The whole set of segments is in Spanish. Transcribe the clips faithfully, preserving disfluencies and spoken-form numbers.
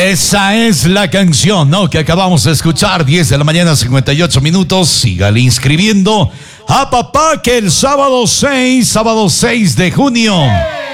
Esa es la canción, ¿no? Que acabamos de escuchar, diez de la mañana, cincuenta y ocho minutos. Sígale inscribiendo a papá que el sábado seis, sábado seis de junio.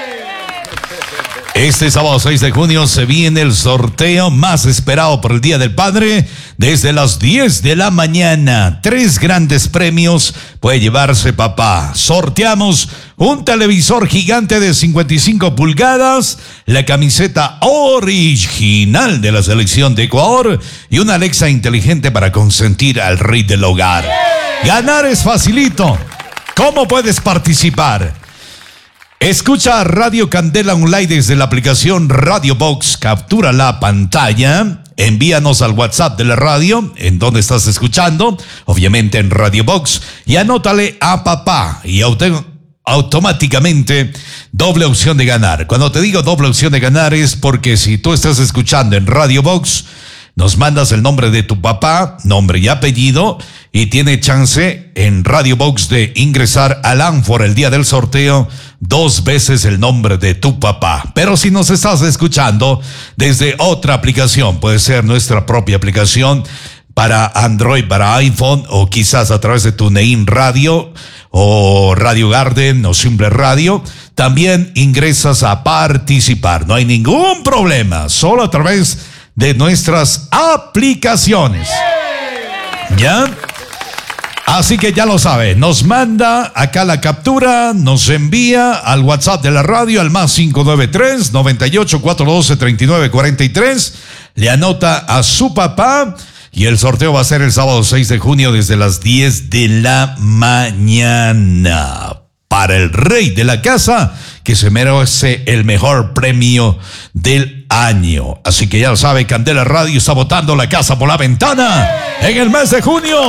Este sábado seis de junio se viene el sorteo más esperado por el Día del Padre desde las diez de la mañana. Tres grandes premios puede llevarse papá. Sorteamos un televisor gigante de cincuenta y cinco pulgadas, la camiseta original de la selección de Ecuador y una Alexa inteligente para consentir al rey del hogar. Ganar es facilito. ¿Cómo puedes participar? Escucha Radio Candela Online desde la aplicación Radio Box, captura la pantalla, envíanos al WhatsApp de la radio, en donde estás escuchando, obviamente en Radio Box, y anótale a papá y auto, automáticamente doble opción de ganar. Cuando te digo doble opción de ganar es porque si tú estás escuchando en Radio Box, nos mandas el nombre de tu papá, nombre y apellido, y tiene chance en Radio Box de ingresar al Ánfora el día del sorteo, dos veces el nombre de tu papá. Pero si nos estás escuchando desde otra aplicación, puede ser nuestra propia aplicación para Android, para iPhone, o quizás a través de TuneIn Radio, o Radio Garden, o Simple Radio, también ingresas a participar. No hay ningún problema, solo a través de nuestras aplicaciones. ¿Ya? Así que ya lo sabe, nos manda acá la captura, nos envía al WhatsApp de la radio al más cinco nueve tres, noventa y ocho, cuatrocientos doce, treinta y nueve cuarenta y tres, le anota a su papá y el sorteo va a ser el sábado seis de junio desde las diez de la mañana. Para el rey de la casa, que se merece el mejor premio del año. Así que ya lo sabe, Candela Radio está botando la casa por la ventana en el mes de junio.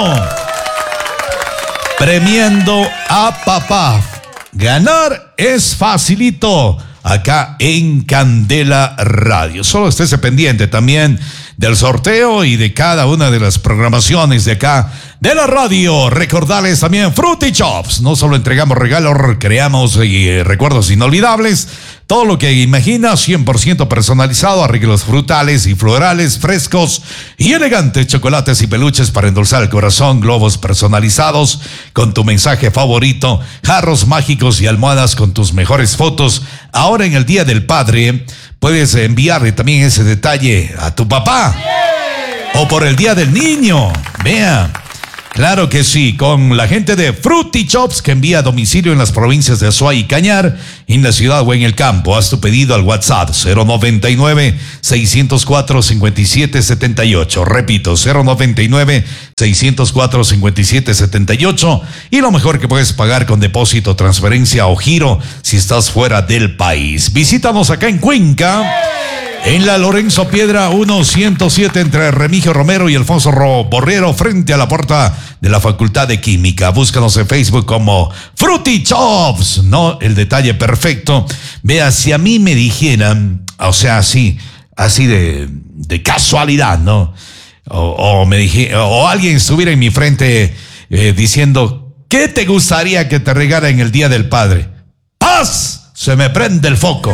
Premiando a papá. Ganar es facilito acá en Candela Radio. Solo estése pendiente también del sorteo y de cada una de las programaciones de acá de la radio. Recordarles también Fruity Chops. No solo entregamos regalos, creamos eh, recuerdos inolvidables. Todo lo que imaginas, cien por ciento personalizado, arreglos frutales y florales, frescos y elegantes, chocolates y peluches para endulzar el corazón, globos personalizados con tu mensaje favorito, jarros mágicos y almohadas con tus mejores fotos. Ahora en el Día del Padre, puedes enviarle también ese detalle a tu papá. O por el Día del Niño. Vea. Claro que sí, con la gente de Fruity Chops que envía a domicilio en las provincias de Azuay y Cañar, en la ciudad o en el campo. Haz tu pedido al WhatsApp cero noventa y nueve, seiscientos cuatro, cincuenta y siete setenta y ocho. Repito, cero noventa y nueve, seiscientos cuatro, cincuenta y siete setenta y ocho. Y lo mejor que puedes pagar con depósito, transferencia o giro si estás fuera del país. Visítanos acá en Cuenca. En la Lorenzo Piedra ciento siete entre Remigio Romero y Alfonso Borrero, frente a la puerta de la Facultad de Química. Búscanos en Facebook como Fruity Chops, ¿no? El detalle perfecto. Vea, si a mí me dijeran, o sea, así, así de, de casualidad, ¿no? O, o me dije, o alguien estuviera en mi frente eh, diciendo, ¿qué te gustaría que te regala en el Día del Padre? ¡Paz! Se me prende el foco.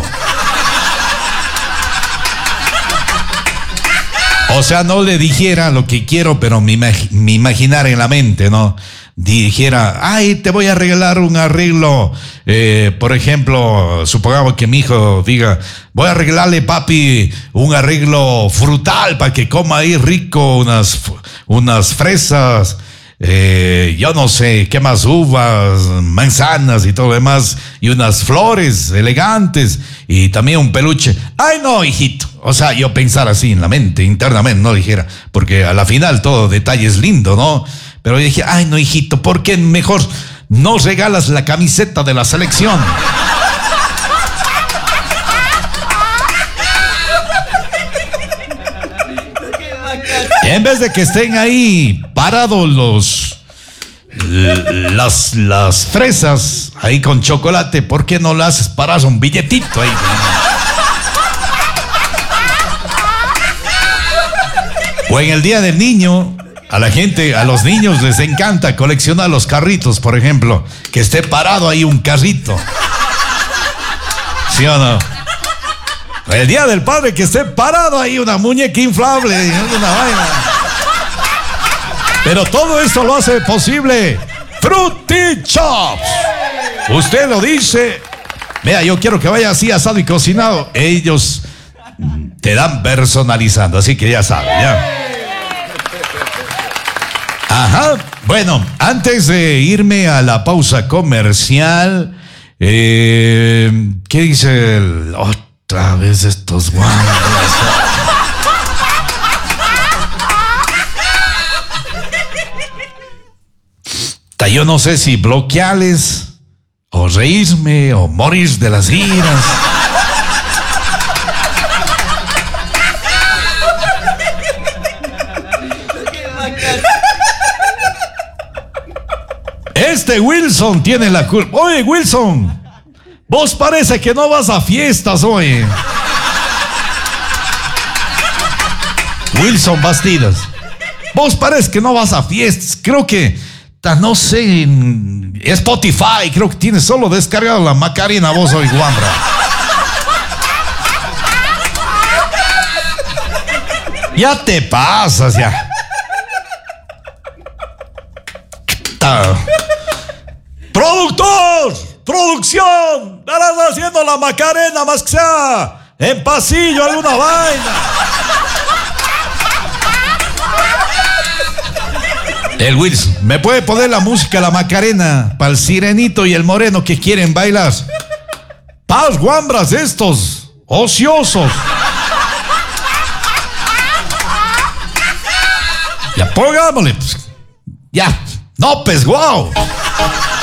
O sea, no le dijera lo que quiero, pero me, imag- me imaginara en la mente, ¿no? Dijera, ay, te voy a regalar un arreglo. Eh, por ejemplo, supongamos que mi hijo diga, voy a regalarle, papi, un arreglo frutal para que coma ahí rico, unas, unas fresas, eh, yo no sé, qué más, uvas, manzanas y todo lo demás, y unas flores elegantes, y también un peluche. Ay, no, hijito. O sea, yo pensar así en la mente, internamente, no dijera, porque a la final todo detalle es lindo, ¿no? Pero dije, ay, no, hijito, ¿por qué mejor no regalas la camiseta de la selección? En vez de que estén ahí parados los las, las fresas ahí con chocolate, ¿por qué no le haces parar un billetito ahí? O en el Día del Niño, a la gente, a los niños les encanta coleccionar los carritos, por ejemplo, que esté parado ahí un carrito. ¿Sí o no? El Día del Padre que esté parado ahí una muñeca inflable, una vaina. Pero todo esto lo hace posible Fruity Chops. Usted lo dice. Vea, yo quiero que vaya así asado y cocinado. Ellos te dan personalizando, así que ya saben, ya. Ajá. Bueno, antes de irme a la pausa comercial, eh, ¿qué dice el otra vez estos guantes? Yo no sé si bloquearles o reírme o morir de las iras. Este Wilson tiene la culpa. Oye, Wilson, vos parece que no vas a fiestas hoy. Wilson Bastidas, vos parece que no vas a fiestas. Creo que no sé, en Spotify, creo que tienes solo descargado la Macarena, vos hoy, Guambra. Ya te pasas, ya. ¡Productor! ¡Producción! Estarás haciendo la Macarena, más que sea en pasillo, alguna vaina. El Wilson, ¿me puede poner la música, la Macarena, para el sirenito y el moreno que quieren bailar? Paz, guambras estos, ociosos. Ya, pongámosle. Ya, no, pues, guau.